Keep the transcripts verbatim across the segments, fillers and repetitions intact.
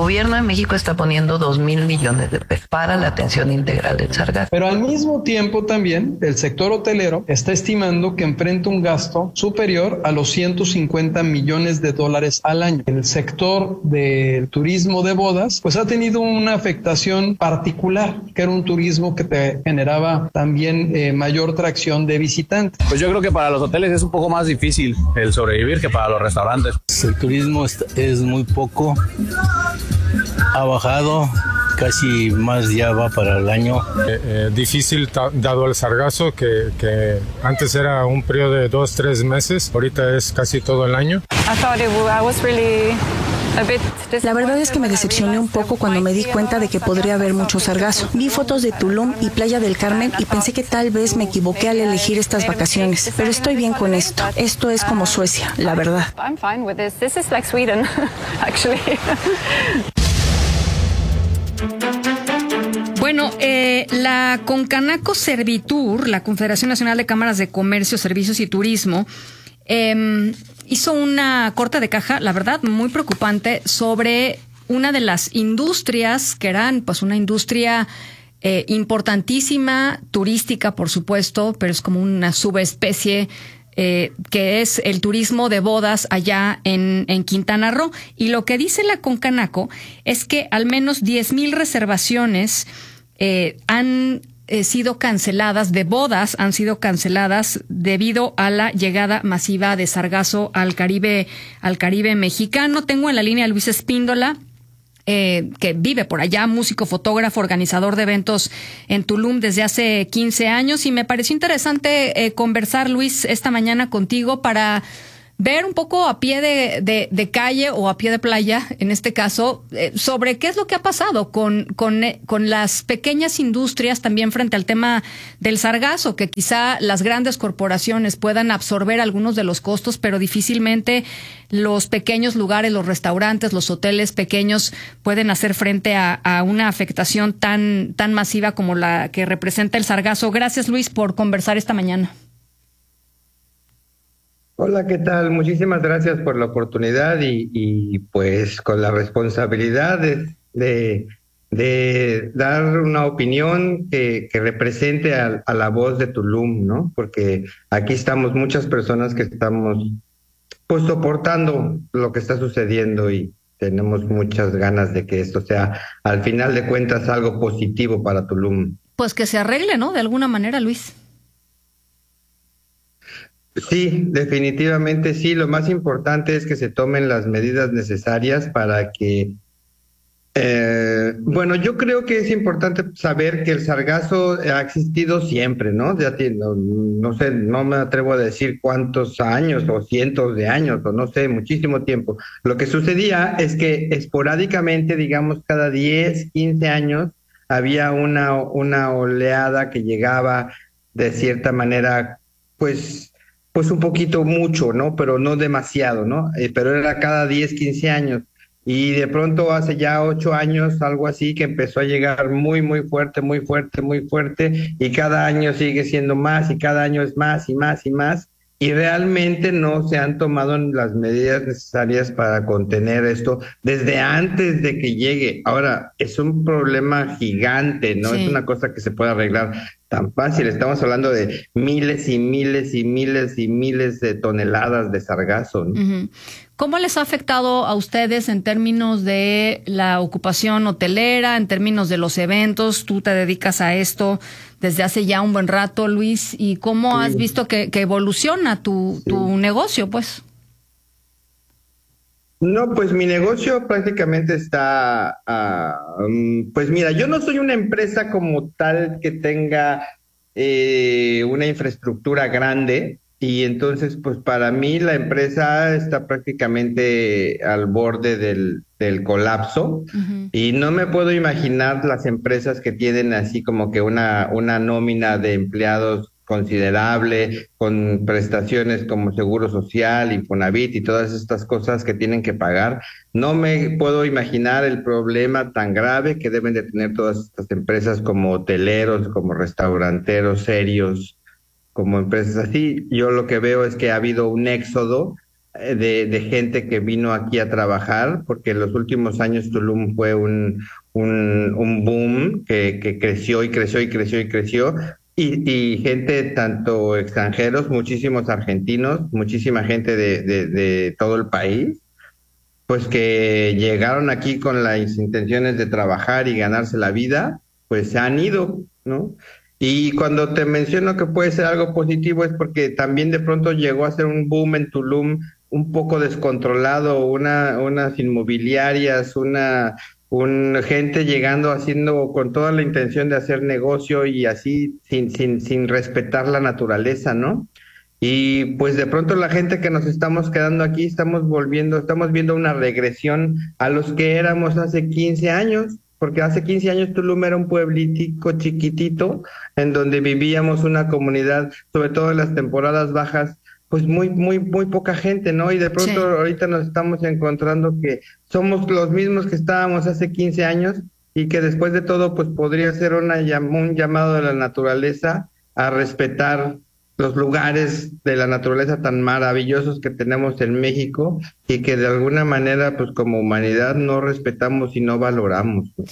gobierno de México está poniendo dos mil millones de pesos para la atención integral del sargazo. Pero al mismo tiempo también el sector hotelero está estimando que enfrenta un gasto superior a los ciento cincuenta millones de dólares al año. El sector del turismo de bodas pues ha tenido una afectación particular, que era un turismo que te generaba también eh, mayor tracción de visitantes. Pues yo creo que para los hoteles es un poco más difícil el sobrevivir que para los restaurantes. El turismo es muy poco, ha bajado, casi más ya va para el año. Eh, eh, difícil ta- dado el sargazo, que, que antes era un periodo de dos, tres meses, ahorita es casi todo el año. La verdad es que me decepcioné un poco cuando me di cuenta de que podría haber mucho sargazo. Vi fotos de Tulum y Playa del Carmen y pensé que tal vez me equivoqué al elegir estas vacaciones, pero estoy bien con esto. Esto es como Suecia, la verdad. Bueno, eh, la Concanaco Servitur, la Confederación Nacional de Cámaras de Comercio, Servicios y Turismo, eh, hizo una corta de caja, la verdad, muy preocupante, sobre una de las industrias que eran, pues, una industria eh, importantísima, turística, por supuesto, pero es como una subespecie eh, que es el turismo de bodas allá en, en Quintana Roo. Y lo que dice la Concanaco es que al menos diez mil reservaciones eh, han Eh, sido canceladas, de bodas han sido canceladas debido a la llegada masiva de sargazo al Caribe, al Caribe mexicano. Tengo en la línea a Luis Espíndola, eh, que vive por allá, músico, fotógrafo, organizador de eventos en Tulum desde hace quince años, y me pareció interesante eh, conversar, Luis, esta mañana contigo para ver un poco a pie de, de, de calle o a pie de playa, en este caso, eh, sobre qué es lo que ha pasado con, con, eh, con las pequeñas industrias también frente al tema del sargazo, que quizá las grandes corporaciones puedan absorber algunos de los costos, pero difícilmente los pequeños lugares, los restaurantes, los hoteles pequeños pueden hacer frente a, a una afectación tan, tan masiva como la que representa el sargazo. Gracias, Luis, por conversar esta mañana. Hola, ¿qué tal? Muchísimas gracias por la oportunidad y, y pues con la responsabilidad de, de, de dar una opinión que, que represente a, a la voz de Tulum, ¿no? Porque aquí estamos muchas personas que estamos pues soportando lo que está sucediendo y tenemos muchas ganas de que esto sea al final de cuentas algo positivo para Tulum. Pues que se arregle, ¿no? De alguna manera, Luis. Sí, definitivamente sí. Lo más importante es que se tomen las medidas necesarias para que, eh, bueno, yo creo que es importante saber que el sargazo ha existido siempre, ¿no? Ya tiene, no, no sé, no me atrevo a decir cuántos años o cientos de años o no sé, muchísimo tiempo. Lo que sucedía es que esporádicamente, digamos, cada diez, quince años había una, una oleada que llegaba de cierta manera, pues, pues un poquito mucho, ¿no? Pero no demasiado, ¿no? Eh, pero era cada diez, quince años. Y de pronto hace ya ocho años, algo así, que empezó a llegar muy, muy fuerte, muy fuerte, muy fuerte. Y cada año sigue siendo más y cada año es más y más y más. Y realmente no se han tomado las medidas necesarias para contener esto desde antes de que llegue. Ahora, es un problema gigante, no sí. Es una cosa que se puede arreglar tan fácil. Estamos hablando de miles y miles y miles y miles de toneladas de sargazo, ¿no? Uh-huh. ¿Cómo les ha afectado a ustedes en términos de la ocupación hotelera, en términos de los eventos? Tú te dedicas a esto desde hace ya un buen rato, Luis, ¿y cómo sí. has visto que, que evoluciona tu, sí. tu negocio, pues? No, pues mi negocio prácticamente está, uh, um, pues mira, yo no soy una empresa como tal que tenga eh, una infraestructura grande. Y entonces, pues para mí la empresa está prácticamente al borde del, del colapso. Uh-huh. Y no me puedo imaginar las empresas que tienen así como que una, una nómina de empleados considerable, con prestaciones como Seguro Social, Infonavit y todas estas cosas que tienen que pagar. No me puedo imaginar el problema tan grave que deben de tener todas estas empresas como hoteleros, como restauranteros serios, como empresas así. Yo lo que veo es que ha habido un éxodo de, de gente que vino aquí a trabajar, porque en los últimos años Tulum fue un, un, un boom que, que creció y creció y creció y creció. Y, y gente, tanto extranjeros, muchísimos argentinos, muchísima gente de, de, de todo el país, pues que llegaron aquí con las intenciones de trabajar y ganarse la vida, pues se han ido, ¿no? Y cuando te menciono que puede ser algo positivo es porque también de pronto llegó a ser un boom en Tulum un poco descontrolado, una, unas inmobiliarias, una... un gente llegando haciendo con toda la intención de hacer negocio y así sin, sin, sin respetar la naturaleza, ¿no? Y pues de pronto la gente que nos estamos quedando aquí estamos volviendo, estamos viendo una regresión a los que éramos hace quince años, porque hace quince años Tulum era un pueblitico chiquitito en donde vivíamos una comunidad, sobre todo en las temporadas bajas, pues muy, muy, muy poca gente, ¿no? Y de pronto sí. Ahorita nos estamos encontrando que somos los mismos que estábamos hace quince años y que después de todo, pues podría ser una, un llamado de la naturaleza a respetar los lugares de la naturaleza tan maravillosos que tenemos en México y que de alguna manera, pues como humanidad no respetamos y no valoramos, ¿no?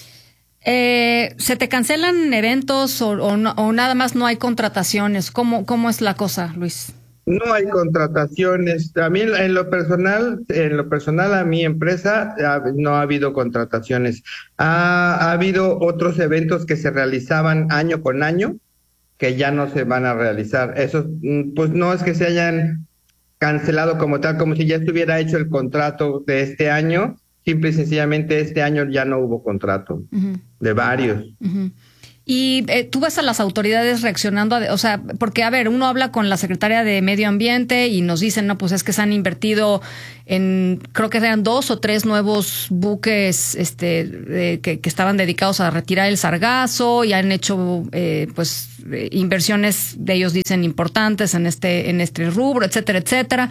Eh, ¿Se te cancelan eventos o, o, no, o nada más no hay contrataciones? ¿Cómo, cómo es la cosa, Luis? No hay contrataciones. A mí en lo personal, en lo personal a mi empresa no ha habido contrataciones. Ha, ha habido otros eventos que se realizaban año con año que ya no se van a realizar. Eso, pues no es que se hayan cancelado como tal, como si ya estuviera hecho el contrato de este año. Simple y sencillamente este año ya no hubo contrato, uh-huh. de varios. Uh-huh. Y eh, tú ves a las autoridades reaccionando, a, o sea, porque a ver, uno habla con la secretaria de Medio Ambiente y nos dicen, no, pues es que se han invertido en, creo que eran dos o tres nuevos buques este, eh, que, que estaban dedicados a retirar el sargazo y han hecho, eh, pues, eh, inversiones de ellos dicen importantes en este, en este rubro, etcétera, etcétera.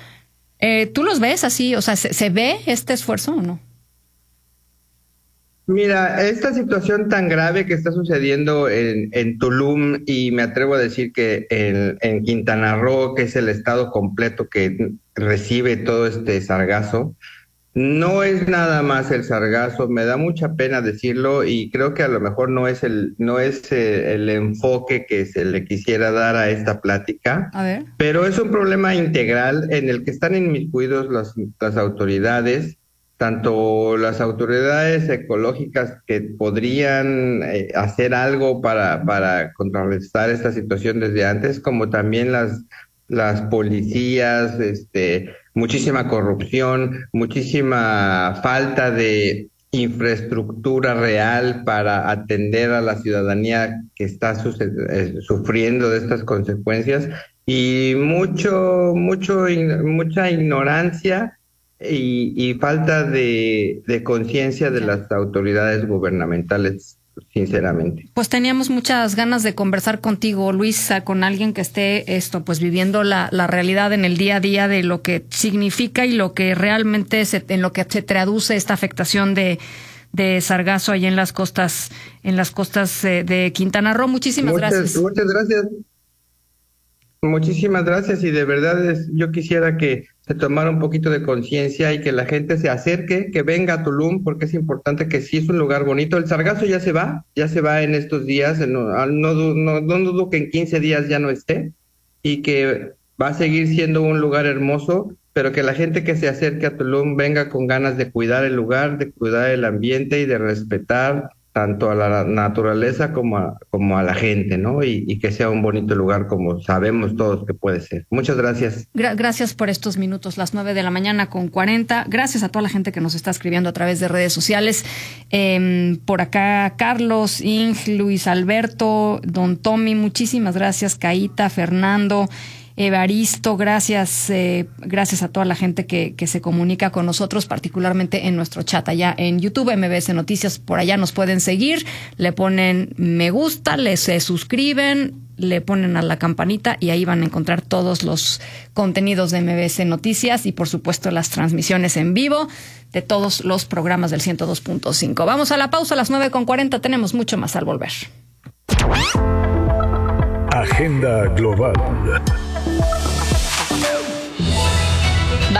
Eh, ¿Tú los ves así? O sea, ¿se, se ve este esfuerzo o no? Mira, esta situación tan grave que está sucediendo en, en Tulum y me atrevo a decir que en, en Quintana Roo, que es el estado completo que recibe todo este sargazo, no es nada más el sargazo. Me da mucha pena decirlo y creo que a lo mejor no es el no es el enfoque que se le quisiera dar a esta plática. A ver. Pero es un problema integral en el que están inmiscuidos las, las autoridades, tanto las autoridades ecológicas que podrían eh, hacer algo para, para contrarrestar esta situación desde antes, como también las, las policías, este, muchísima corrupción, muchísima falta de infraestructura real para atender a la ciudadanía que está su, eh, sufriendo de estas consecuencias y mucho, mucho, mucha ignorancia Y, y falta de, de conciencia de las autoridades gubernamentales, sinceramente. Pues teníamos muchas ganas de conversar contigo, Luis, con alguien que esté esto, pues viviendo la, la realidad en el día a día de lo que significa y lo que realmente se, en lo que se traduce esta afectación de, de sargazo ahí en las costas, en las costas eh, de Quintana Roo. Muchísimas muchas, gracias. Muchas gracias. Muchísimas gracias y de verdad es, yo quisiera que se tomara un poquito de conciencia y que la gente se acerque, que venga a Tulum porque es importante, que sí es un lugar bonito. El sargazo ya se va, ya se va en estos días, no, no, no, no dudo que en quince días ya no esté y que va a seguir siendo un lugar hermoso, pero que la gente que se acerque a Tulum venga con ganas de cuidar el lugar, de cuidar el ambiente y de respetar tanto a la naturaleza como a, como a la gente, ¿no? Y, y que sea un bonito lugar como sabemos todos que puede ser. Muchas gracias. Gra- gracias por estos minutos, las nueve de la mañana con cuarenta. Gracias a toda la gente que nos está escribiendo a través de redes sociales. Eh, por acá, Carlos, Ing, Luis Alberto, Don Tommy, muchísimas gracias. Caíta, Fernando, Evaristo, gracias, eh, gracias a toda la gente que, que se comunica con nosotros, particularmente en nuestro chat allá en YouTube, M B S Noticias, por allá nos pueden seguir, le ponen me gusta, le se suscriben, le ponen a la campanita y ahí van a encontrar todos los contenidos de M B S Noticias y por supuesto las transmisiones en vivo de todos los programas del ciento dos punto cinco. Vamos a la pausa a las nueve con cuarenta, tenemos mucho más al volver. Agenda Global.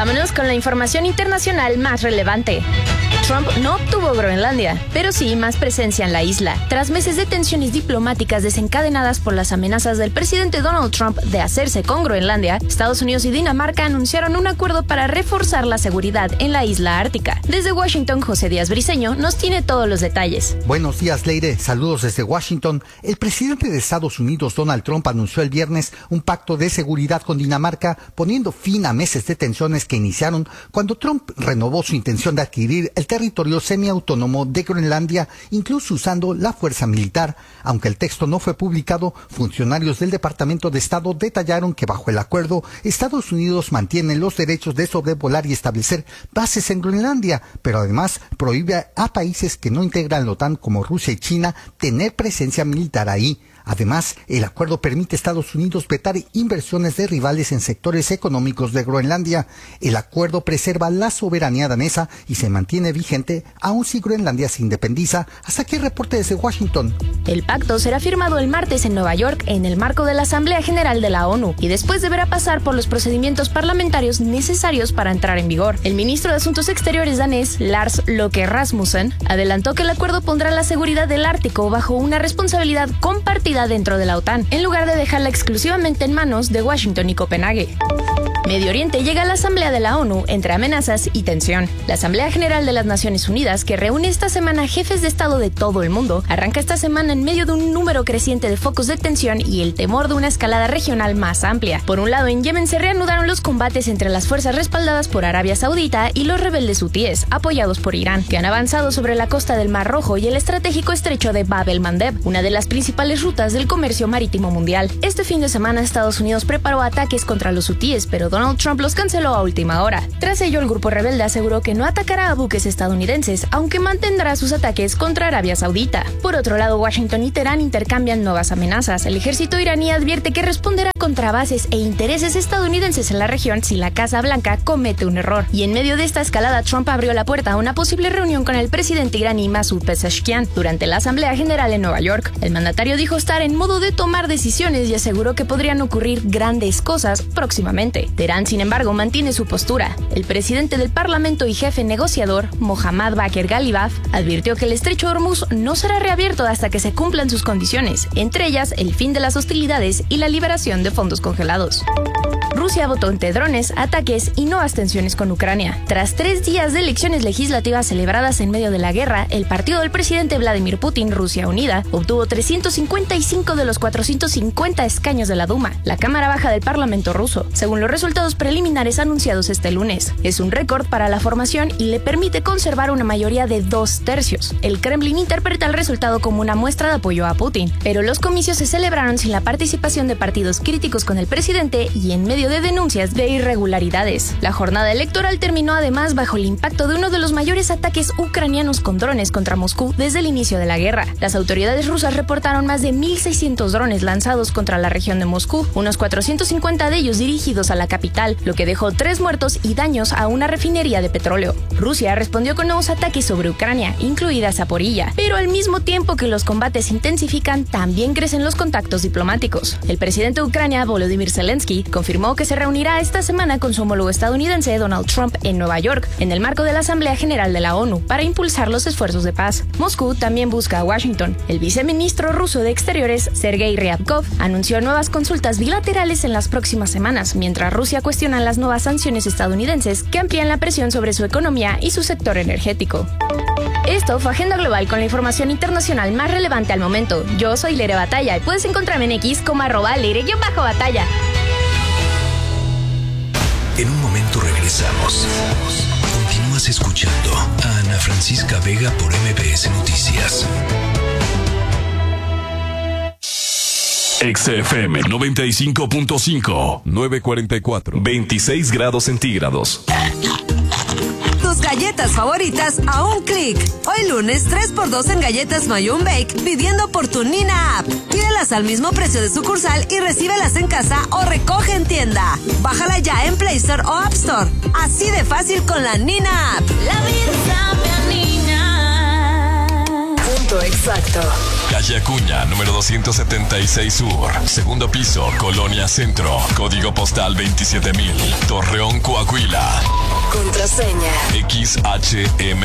Vámonos con la información internacional más relevante. Trump no obtuvo Groenlandia, pero sí más presencia en la isla. Tras meses de tensiones diplomáticas desencadenadas por las amenazas del presidente Donald Trump de hacerse con Groenlandia, Estados Unidos y Dinamarca anunciaron un acuerdo para reforzar la seguridad en la isla ártica. Desde Washington, José Díaz Briceño nos tiene todos los detalles. Buenos días, Leire. Saludos desde Washington. El presidente de Estados Unidos, Donald Trump, anunció el viernes un pacto de seguridad con Dinamarca, poniendo fin a meses de tensiones que iniciaron cuando Trump renovó su intención de adquirir el territorio semiautónomo de Groenlandia, incluso usando la fuerza militar. Aunque el texto no fue publicado, funcionarios del Departamento de Estado detallaron que bajo el acuerdo, Estados Unidos mantiene los derechos de sobrevolar y establecer bases en Groenlandia, pero además prohíbe a países que no integran la OTAN como Rusia y China tener presencia militar ahí. Además, el acuerdo permite a Estados Unidos vetar inversiones de rivales en sectores económicos de Groenlandia. El acuerdo preserva la soberanía danesa y se mantiene vigente aun si Groenlandia se independiza. Hasta aquí el reporte desde Washington. El pacto será firmado el martes en Nueva York en el marco de la Asamblea General de la ONU y después deberá pasar por los procedimientos parlamentarios necesarios para entrar en vigor. El ministro de Asuntos Exteriores danés, Lars Løkke Rasmussen, adelantó que el acuerdo pondrá la seguridad del Ártico bajo una responsabilidad compartida dentro de la OTAN, en lugar de dejarla exclusivamente en manos de Washington y Copenhague. Medio Oriente llega a la Asamblea de la ONU entre amenazas y tensión. La Asamblea General de las Naciones Unidas, que reúne esta semana jefes de Estado de todo el mundo, arranca esta semana en medio de un número creciente de focos de tensión y el temor de una escalada regional más amplia. Por un lado, en Yemen se reanudaron los combates entre las fuerzas respaldadas por Arabia Saudita y los rebeldes hutíes, apoyados por Irán, que han avanzado sobre la costa del Mar Rojo y el estratégico estrecho de Bab el-Mandeb, una de las principales rutas del comercio marítimo mundial. Este fin de semana Estados Unidos preparó ataques contra los hutíes, pero Donald Trump los canceló a última hora. Tras ello, el grupo rebelde aseguró que no atacará a buques estadounidenses, aunque mantendrá sus ataques contra Arabia Saudita. Por otro lado, Washington y Teherán intercambian nuevas amenazas. El ejército iraní advierte que responderá contra bases e intereses estadounidenses en la región si la Casa Blanca comete un error. Y en medio de esta escalada, Trump abrió la puerta a una posible reunión con el presidente iraní Masoud Pezeshkian durante la Asamblea General en Nueva York. El mandatario dijo estar en modo de tomar decisiones y aseguró que podrían ocurrir grandes cosas próximamente. Teherán, sin embargo, mantiene su postura. El presidente del Parlamento y jefe negociador, Mohammad Bakr Ghalibaf, advirtió que el estrecho de Hormuz no será reabierto hasta que se cumplan sus condiciones, entre ellas el fin de las hostilidades y la liberación de fondos congelados. Rusia votó entre drones, ataques y nuevas tensiones con Ucrania. Tras tres días de elecciones legislativas celebradas en medio de la guerra, el partido del presidente Vladimir Putin, Rusia Unida, obtuvo trescientos cincuenta y cinco de los cuatrocientos cincuenta escaños de la Duma, la Cámara Baja del Parlamento ruso, según los resultados preliminares anunciados este lunes. Es un récord para la formación y le permite conservar una mayoría de dos tercios. El Kremlin interpreta el resultado como una muestra de apoyo a Putin, pero los comicios se celebraron sin la participación de partidos críticos con el presidente y en medio de denuncias de irregularidades. La jornada electoral terminó además bajo el impacto de uno de los mayores ataques ucranianos con drones contra Moscú desde el inicio de la guerra. Las autoridades rusas reportaron más de mil seiscientos drones lanzados contra la región de Moscú, unos cuatrocientos cincuenta de ellos dirigidos a la capital, lo que dejó tres muertos y daños a una refinería de petróleo. Rusia respondió con nuevos ataques sobre Ucrania, incluida Zaporilla, pero al mismo tiempo que los combates se intensifican, también crecen los contactos diplomáticos. El presidente de Ucrania, Volodymyr Zelensky, confirmó que se reunirá esta semana con su homólogo estadounidense Donald Trump en Nueva York, en el marco de la Asamblea General de la ONU, para impulsar los esfuerzos de paz. Moscú también busca a Washington. El viceministro ruso de Exteriores, Sergei Ryabkov, anunció nuevas consultas bilaterales en las próximas semanas, mientras Rusia cuestiona las nuevas sanciones estadounidenses que amplían la presión sobre su economía y su sector energético. Esto fue Agenda Global con la información internacional más relevante al momento. Yo soy Leire Batalla y puedes encontrarme en X como arroba Leire-Batalla. En un momento regresamos. Continúas escuchando a Ana Francisca Vega por M B S Noticias. X F M noventa y cinco punto cinco, nueve cuarenta y cuatro, veintiséis grados centígrados. Tus galletas favoritas a un clic. Hoy lunes tres por dos en galletas Mayun Bake pidiendo por tu Nina App. Pídelas al mismo precio de sucursal y recíbelas en casa o recoge en tienda. Bájala ya en Play Store o App Store. Así de fácil con la Nina App. La vida sabe a Nina. Punto exacto. Calle Acuña, número doscientos setenta y seis Sur. Segundo piso, Colonia Centro. Código postal veintisiete mil. Torreón, Coahuila. Contraseña. X H M